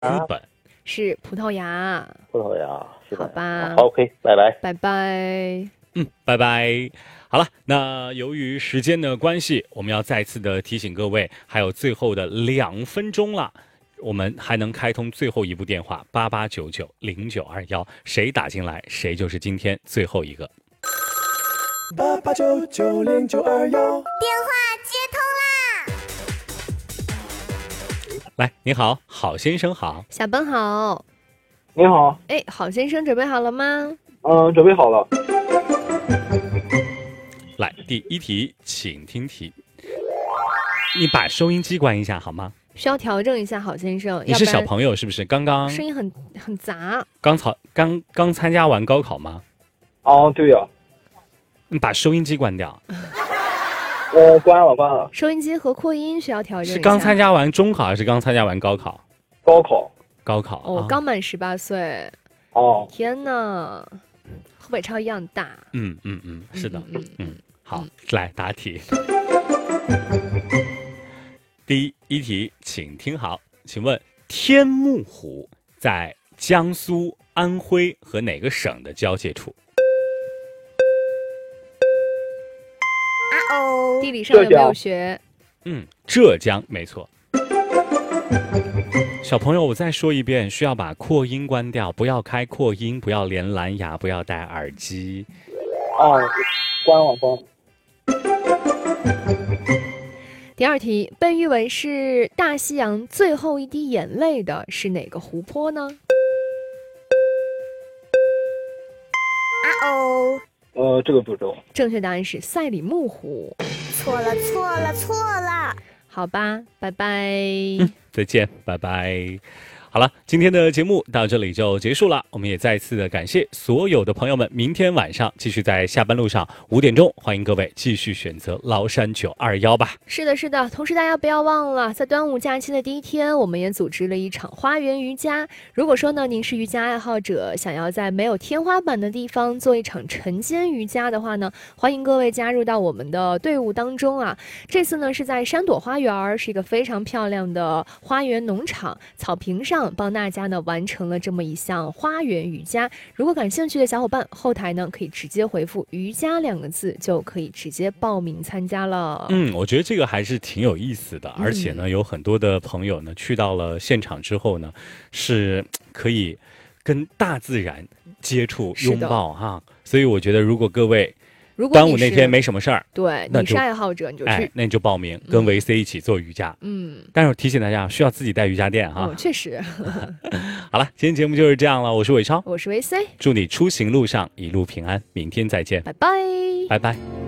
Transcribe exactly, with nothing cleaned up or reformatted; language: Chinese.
啊， 资本。 是葡萄牙。 葡萄牙，是的。 好吧好 ，OK，拜拜。 拜拜。 嗯，拜拜。好了，那由于时间的关系，我们要再次的提醒各位，还有最后的两分钟了，我们还能开通最后一部电话八八九九零九二幺，谁打进来，谁就是今天最后一个。 八八九九零九二幺， 电话接通啦！ 来，你好，郝先生好。 小奔好。 你好， 哎，郝先生准备好了吗？ 嗯，准备好了。 来，第一题，请听题。你把收音机关一下好吗？ 需要调整一下，郝先生。 你是小友， 朋友是不是？刚刚声音很很杂。 刚考刚刚参加完高考吗？ 哦，对呀、 你把收音机关掉。 我关了，关了。 收音机和扩音需要调整一下。 是刚参加完中考还是刚参加完高考？ 高考。 高考哦， 啊刚满十八岁。 哦， 天哪，和北超一样大。 嗯嗯嗯，是的， 嗯嗯，好，来答题。第一题，请听好，請問天目湖在江蘇、安徽和哪個省的交界處？ 啊哦， 地理上有没有学？ 嗯，浙江，没錯。小朋友，我再說一遍，需要把擴音關掉，不要開擴音，不要連藍牙，不要戴耳機。 哦，关了，关了。 第二题，被誉为是大西洋最后一滴眼泪的是哪个湖泊呢？ 啊哦， 呃，这个不知道。 正确答案是赛里木湖。 错了，错了，错了。 好吧，拜拜。 再见，拜拜。好了，今天的节目到这里就结束了。我们也再次的感谢所有的朋友们，明天晚上继续在下班路上五点钟，欢迎各位继续选择崂山九二幺吧。 是的，是的。同时，大家不要忘了，在端午假期的第一天，我们也组织了一场花园瑜伽。如果说呢，您是瑜伽爱好者，想要在没有天花板的地方做一场晨间瑜伽的话呢，欢迎各位加入到我们的队伍当中啊。这次呢是在山朵花园，是一个非常漂亮的花园农场，草坪上帮大家呢完成了这么一项花园瑜伽。如果感兴趣的小伙伴，后台呢可以直接回复瑜伽两个字，就可以直接报名参加了。 嗯，我觉得这个还是挺有意思的，而且呢，有很多的朋友呢去到了现场之后呢，是可以跟大自然接触拥抱哈。所以我觉得，如果各位如果你是端午那天没什么事儿， 对那就你是爱好者，你就去。 哎，那你就报名跟维 C 一起做瑜伽。 嗯， 但是我提醒大家，需要自己带瑜伽垫哈。 哦，确实。 好了，今天节目就是这样了，我是伟超， 我是维 C， 祝你出行路上一路平安，明天再见， 拜拜。 拜拜。